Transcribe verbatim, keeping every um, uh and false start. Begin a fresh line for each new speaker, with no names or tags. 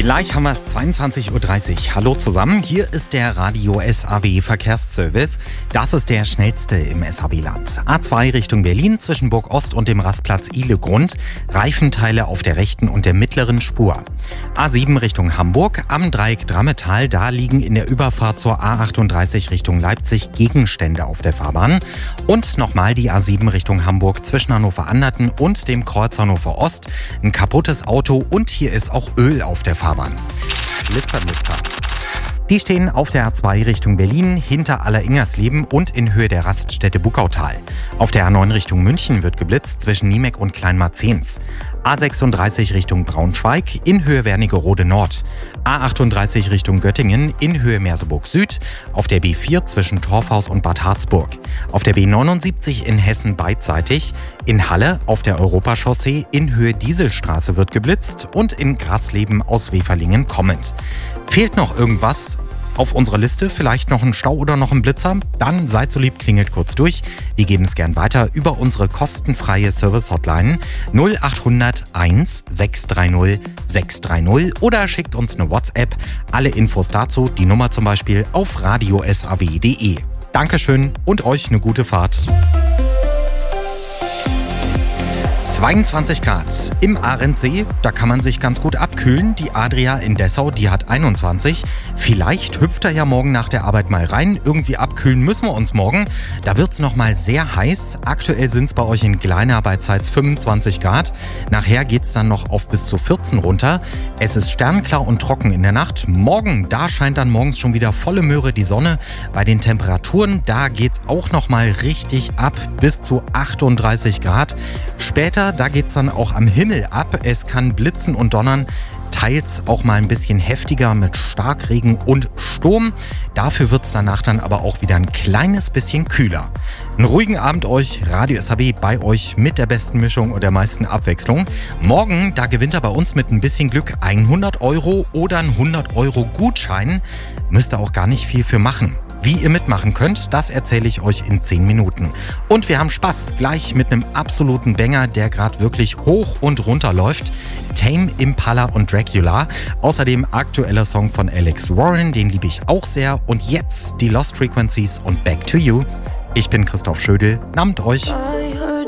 Gleich haben wir es, zweiundzwanzig Uhr dreißig. Hallo zusammen, hier ist der Radio S A W Verkehrsservice. Das ist der schnellste im S A W-Land. A zwei Richtung Berlin zwischen Burg Ost und dem Rastplatz Ihlegrund. Reifenteile auf der rechten und der mittleren Spur. A sieben Richtung Hamburg. Am Dreieck Drammetal, da liegen in der Überfahrt zur A achtunddreißig Richtung Leipzig Gegenstände auf der Fahrbahn. Und nochmal die A sieben Richtung Hamburg zwischen Hannover-Anderten und dem Kreuz Hannover Ost. Ein kaputtes Auto und hier ist auch Öl auf der Fahrbahn. Blitzer, Blitzer. Die stehen auf der A zwei Richtung Berlin, hinter Alleringers-Leben und in Höhe der Raststätte Buckautal. Auf der A neun Richtung München wird geblitzt zwischen Niemeck und Kleinmarzens. A sechsunddreißig Richtung Braunschweig, in Höhe Wernigerode Nord. A achtunddreißig Richtung Göttingen, in Höhe Merseburg Süd. Auf der B vier zwischen Torfhaus und Bad Harzburg. Auf der B neunundsiebzig in Hessen beidseitig. In Halle auf der Europachaussee, in Höhe Dieselstraße wird geblitzt und in Grasleben aus Weferlingen kommend. Fehlt noch irgendwas auf unserer Liste? Vielleicht noch ein Stau oder noch ein Blitzer? Dann seid so lieb, klingelt kurz durch. Wir geben es gern weiter über unsere kostenfreie Service-Hotline null achthundert eins sechs drei null sechs drei null oder schickt uns eine WhatsApp. Alle Infos dazu, die Nummer zum Beispiel, auf radio s a w punkt d e. Dankeschön und euch eine gute Fahrt. zweiundzwanzig Grad im Arendsee, da kann man sich ganz gut abkühlen. Die Adria in Dessau, die hat einundzwanzig. Vielleicht hüpft er ja morgen nach der Arbeit mal rein. Irgendwie abkühlen müssen wir uns morgen. Da wird es nochmal sehr heiß. Aktuell sind es bei euch in Gleina bei Zeitz fünfundzwanzig Grad. Nachher geht es dann noch auf bis zu vierzehn runter. Es ist sternklar und trocken in der Nacht. Morgen, da scheint dann morgens schon wieder volle Möhre die Sonne. Bei den Temperaturen, da geht es auch nochmal richtig ab, bis zu achtunddreißig Grad. Später, da geht es dann auch am Himmel ab. Es kann blitzen und donnern, teils auch mal ein bisschen heftiger mit Starkregen und Sturm. Dafür wird es danach dann aber auch wieder ein kleines bisschen kühler. Einen ruhigen Abend euch, Radio S A W bei euch mit der besten Mischung und der meisten Abwechslung. Morgen, da gewinnt er bei uns mit ein bisschen Glück hundert Euro oder ein hundert Euro Gutschein. Müsst ihr auch gar nicht viel für machen. Wie ihr mitmachen könnt, das erzähle ich euch in zehn Minuten. Und wir haben Spaß gleich mit einem absoluten Banger, der gerade wirklich hoch und runter läuft. Tame Impala und Dracula. Außerdem aktueller Song von Alex Warren, den liebe ich auch sehr. Und jetzt die Lost Frequencies und Back to You. Ich bin Christoph Schödel, nahmt euch.